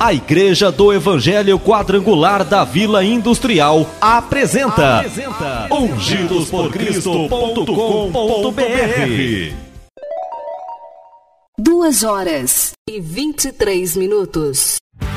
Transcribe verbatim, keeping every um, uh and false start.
A Igreja do Evangelho Quadrangular da Vila Industrial apresenta, apresenta ungidos por cristo ponto com ponto b r. Duas horas e vinte e três minutos.